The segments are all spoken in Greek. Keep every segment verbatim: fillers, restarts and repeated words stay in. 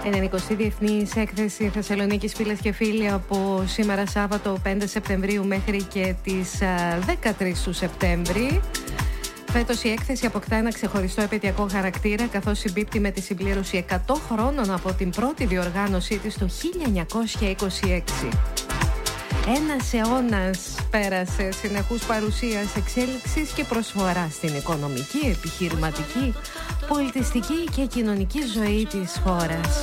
ενενηκοστή Διεθνής Έκθεση Θεσσαλονίκης, φίλες και φίλοι, από σήμερα Σάββατο πέντε Σεπτεμβρίου μέχρι και τις δεκατρείς του Σεπτέμβρη. Φέτος η έκθεση αποκτά ένα ξεχωριστό επαιτειακό χαρακτήρα, καθώς συμπίπτει με τη συμπλήρωση εκατό χρόνων από την πρώτη διοργάνωσή της το χίλια εννιακόσια είκοσι έξι. Ένας αιώνας πέρασε συνεχούς παρουσίας, εξέλιξης και προσφορά στην οικονομική, επιχειρηματική, πολιτιστική και κοινωνική ζωή της χώρας.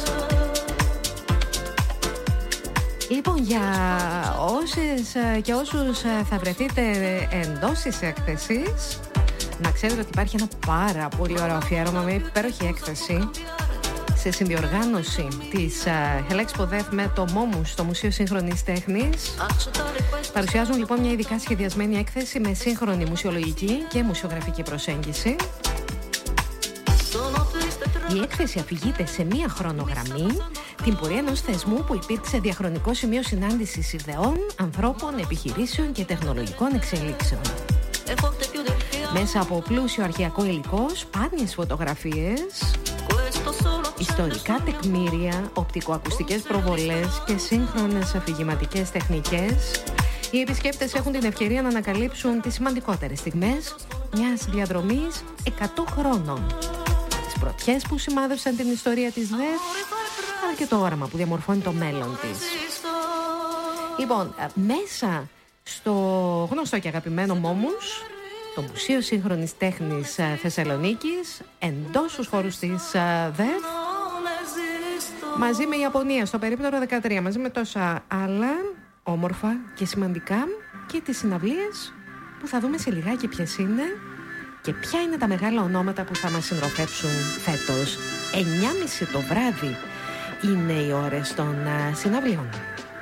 Λοιπόν, για όσες και όσους θα βρεθείτε εντός της έκθεσης, να ξέρετε ότι υπάρχει ένα πάρα πολύ ωραίο αφιέρωμα με υπέροχη έκθεση σε συνδιοργάνωση της Helexpo με το Momus στο Μουσείο Σύγχρονης Τέχνης. Παρουσιάζουν λοιπόν μια ειδικά σχεδιασμένη έκθεση με σύγχρονη μουσιολογική και μουσιογραφική προσέγγιση. Η έκθεση αφηγείται σε μία χρονογραμμή την πορεία ενός θεσμού που υπήρξε διαχρονικό σημείο συνάντησης ιδεών, ανθρώπων, επιχειρήσεων και τεχνολογικών εξελίξεων. Μέσα από πλούσιο αρχαιακό υλικό, σπάνιες φωτογραφίες, ιστορικά τεκμήρια, οπτικοακουστικές προβολές και σύγχρονες αφηγηματικές τεχνικές, οι επισκέπτες έχουν την ευκαιρία να ανακαλύψουν τις σημαντικότερες στιγμές μιας διαδρομής εκατό χρόνων. Τις πρωτιές που σημάδευσαν την ιστορία της ΔΕΘ, αλλά και το όραμα που διαμορφώνει το μέλλον της. Λοιπόν, μέσα στο γνωστό και αγαπημένο Momus, το Μουσείο Σύγχρονης Τέχνης Θεσσαλονίκης, εντός στους χώρους της ΔΕΘ, μαζί με Ιαπωνία στο περίπτερο δεκατρία, μαζί με τόσα άλλα όμορφα και σημαντικά, και τις συναυλίες που θα δούμε σε λιγάκι ποιες είναι και ποια είναι τα μεγάλα ονόματα που θα μας συντροφεύσουν φέτος. εννιά και μισή το βράδυ είναι οι ώρες των συναυλιών.